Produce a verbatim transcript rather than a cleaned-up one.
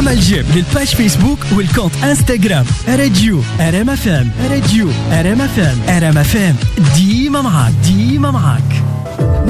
اعمل جيم للباج فيسبوك والكونت انستغرام راديو ار ام اف ام. راديو ار ام اف ام. ار ام اف ام ديما معاك ديما معاك.